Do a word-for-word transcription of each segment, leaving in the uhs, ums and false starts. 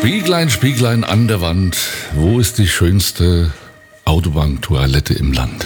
Spieglein, Spieglein an der Wand, wo ist die schönste Autobahntoilette im Land?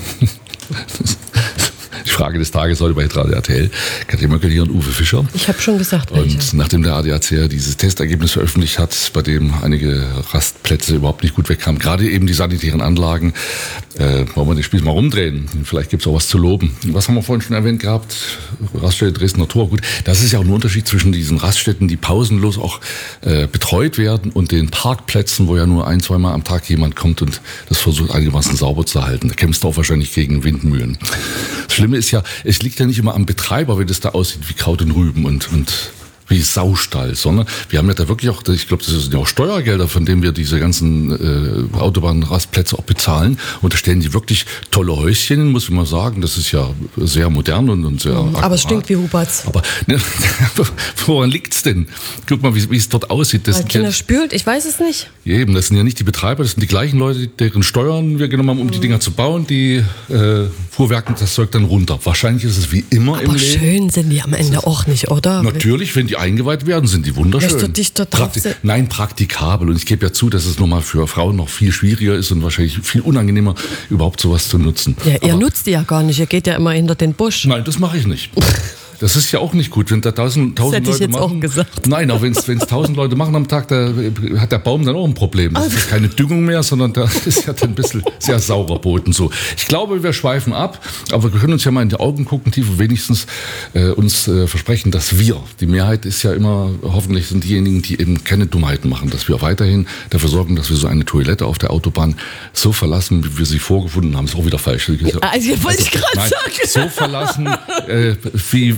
Die Frage des Tages heute bei Radio R T L. Katja Möckel und Uwe Fischer. Ich habe schon gesagt, welche. Und nachdem der A D A C ja dieses Testergebnis veröffentlicht hat, bei dem einige Rastplätze überhaupt nicht gut wegkamen, gerade eben die sanitären Anlagen, äh, wollen wir den Spieß mal rumdrehen. Vielleicht gibt es auch was zu loben. Was haben wir vorhin schon erwähnt gehabt? Raststätte Dresdner Tor. Gut, das ist ja auch ein Unterschied zwischen diesen Raststätten, die pausenlos auch äh, betreut werden, und den Parkplätzen, wo ja nur ein, zweimal am Tag jemand kommt und das versucht einigermaßen sauber zu halten. Da kämpfst du auch wahrscheinlich gegen Windmühlen. Das Schlimme ist ja, es liegt ja nicht immer am Betreiber, wenn das da aussieht wie Kraut und Rüben und, und wie Saustall, sondern wir haben ja da wirklich auch, ich glaube, das sind ja auch Steuergelder, von denen wir diese ganzen äh, Autobahnrastplätze auch bezahlen, und da stellen die wirklich tolle Häuschen hin, muss ich mal sagen. Das ist ja sehr modern und, und sehr mhm, aber es stinkt wie Huberts. Aber ne, woran liegt's denn? Guck mal, wie, wie es dort aussieht. Das Weil Kinder ja, spült, ich weiß es nicht. Eben, das sind ja nicht die Betreiber, das sind die gleichen Leute, deren Steuern wir genommen haben, um mhm. die Dinger zu bauen, die äh, fuhrwerken das Zeug dann runter. Wahrscheinlich ist es wie immer aber im Leben. Aber schön sind die am Ende auch nicht, oder? Natürlich, wenn die eingeweiht werden, sind die wunderschön. Du dich dort drauf Prakti- Nein, praktikabel. Und ich gebe ja zu, dass es nochmal für Frauen noch viel schwieriger ist und wahrscheinlich viel unangenehmer, überhaupt sowas zu nutzen. Ja, ihr Aber nutzt die ja gar nicht, ihr geht ja immer hinter den Busch. Nein, das mache ich nicht. Das ist ja auch nicht gut, wenn da tausend, tausend das hätte Leute ich jetzt machen. Auch gesagt. Nein, auch wenn es tausend Leute machen am Tag, da hat der Baum dann auch ein Problem. Das ist keine Düngung mehr, sondern da ist ja dann ein bisschen sehr saurer Boden so. Ich glaube, wir schweifen ab, aber wir können uns ja mal in die Augen gucken, tief und wenigstens äh, uns äh, versprechen, dass wir, die Mehrheit ist ja immer, hoffentlich sind diejenigen, die eben keine Dummheiten machen, dass wir weiterhin dafür sorgen, dass wir so eine Toilette auf der Autobahn so verlassen, wie wir sie vorgefunden haben. Ist auch wieder falsch. Ja, also, wollte ich gerade sagen. So verlassen, äh, wie